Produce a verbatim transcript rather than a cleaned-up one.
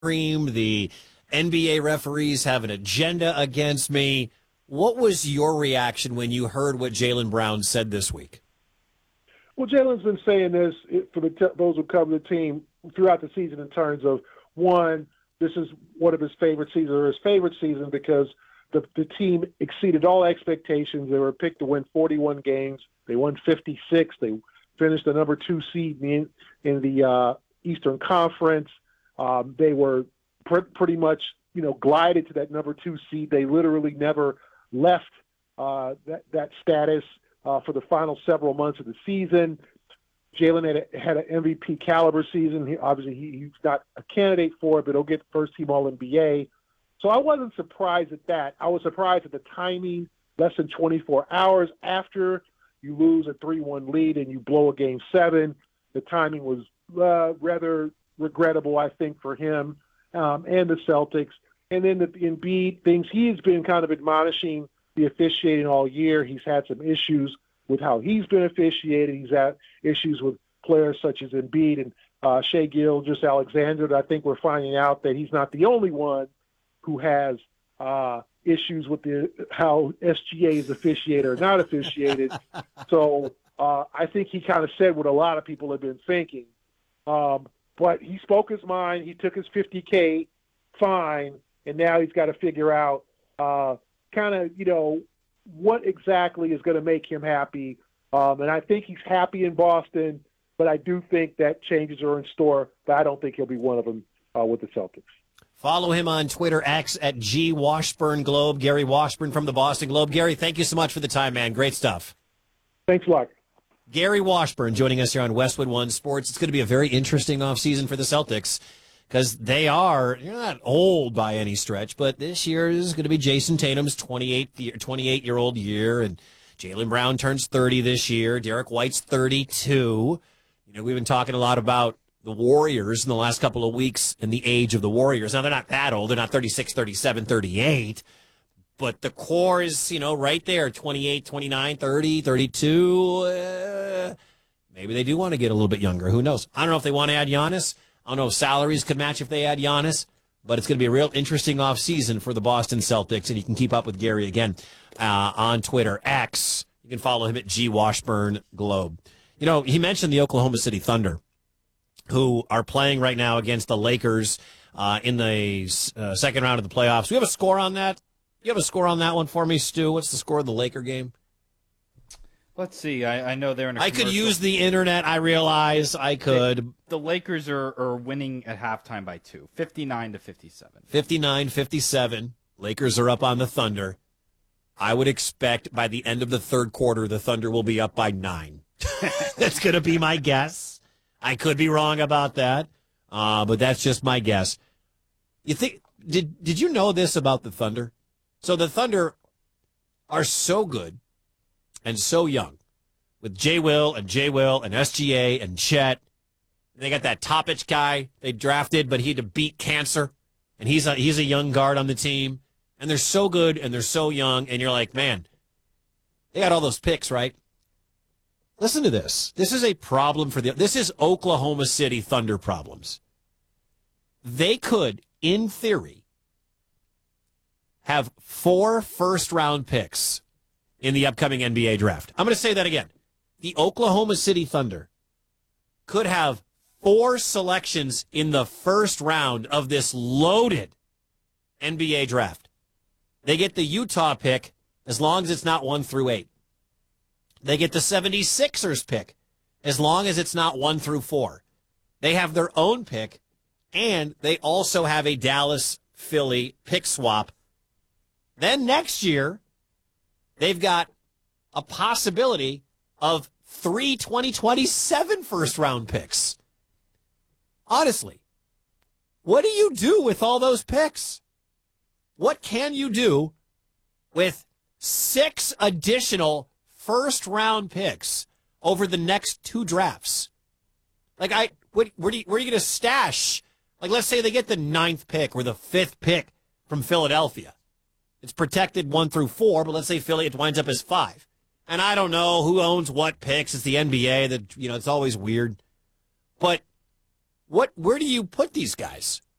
cream. The N B A referees have an agenda against me. What was your reaction when you heard what Jaylen Brown said this week? Well, Jaylen's been saying this for the t- those who cover the team throughout the season in terms of, one, this is one of his favorite seasons, or his favorite season, because the, the team exceeded all expectations. They were picked to win forty-one games. They won fifty-six. They finished the number two seed in, in the uh, Eastern Conference. Um, they were pr- pretty much, you know, glided to that number two seed. They literally never left uh, that, that status uh, for the final several months of the season. Jaylen had, a, had an M V P caliber season. He, obviously, he, he's not a candidate for it, but he'll get first team All N B A. So I wasn't surprised at that. I was surprised at the timing, less than twenty-four hours after you lose a three one lead and you blow a game seven. The timing was uh, rather regrettable, I think, for him um, and the Celtics. And then the Embiid things, he's been kind of admonishing the officiating all year. He's had some issues with how he's been officiated. He's had issues with players such as Embiid and uh, Shai Gilgeous-Alexander. I think we're finding out that he's not the only one who has uh, issues with the how S G A is officiated or not officiated. So uh, I think he kind of said what a lot of people have been thinking. Um, but he spoke his mind. He took his fifty K fine, and now he's got to figure out uh, kind of, you know, what exactly is going to make him happy. Um, and I think he's happy in Boston, but I do think that changes are in store, but I don't think he'll be one of them uh, with the Celtics. Follow him on Twitter, X, at G Washburn Globe. Gary Washburn from the Boston Globe. Gary, thank you so much for the time, man. Great stuff. Thanks a lot. Gary Washburn joining us here on Westwood One Sports. It's going to be a very interesting offseason for the Celtics because they are, you're not old by any stretch, but this year is going to be Jason Tatum's twenty-eight-year-old year, and Jaylen Brown turns thirty this year. Derek White's thirty-two. You know, we've been talking a lot about the Warriors in the last couple of weeks and the age of the Warriors. Now, they're not that old. They're not thirty-six, thirty-seven, thirty-eight. But the core is, you know, right there, twenty-eight, twenty-nine, thirty, thirty-two. Uh, maybe they do want to get a little bit younger. Who knows? I don't know if they want to add Giannis. I don't know if salaries could match if they add Giannis. But it's going to be a real interesting offseason for the Boston Celtics. And you can keep up with Gary again uh, on Twitter, X. You can follow him at G Washburn Globe. You know, he mentioned the Oklahoma City Thunder, who are playing right now against the Lakers uh, in the uh, second round of the playoffs. Do we have a score on that? You have a score on that one for me, Stu? What's the score of the Laker game? Let's see. I, I know they're in a I could use the internet, I realize. I could. The, the Lakers are, are winning at halftime by two, fifty-nine to fifty-seven. fifty-nine fifty-seven. Lakers are up on the Thunder. I would expect by the end of the third quarter, the Thunder will be up by nine. That's going to be my guess. I could be wrong about that, uh, but that's just my guess. You think? Did Did you know this about the Thunder? So the Thunder are so good and so young with J. Will and J. Will and S G A and Chet. They got that Topic guy they drafted, but he had to beat cancer, and he's a, he's a young guard on the team. And they're so good and they're so young, and you're like, man, they got all those picks, right? Listen to this. This is a problem for the. This is Oklahoma City Thunder problems. They could, in theory, have four first-round picks in the upcoming N B A draft. I'm going to say that again. The Oklahoma City Thunder could have four selections in the first round of this loaded N B A draft. They get the Utah pick as long as it's not one through eight. They get the seventy-sixers pick as long as it's not one through four. They have their own pick, and they also have a Dallas-Philly pick swap. Then next year, they've got a possibility of three twenty twenty-seven first-round picks. Honestly, what do you do with all those picks? What can you do with six additional first-round picks over the next two drafts? Like, I, what, where, do you, where are you going to stash? Like, let's say they get the ninth pick or the fifth pick from Philadelphia. It's protected one through four, but let's say Philly, it winds up as five. And I don't know who owns what picks. It's the N B A that, you know, it's always weird. But what, where do you put these guys?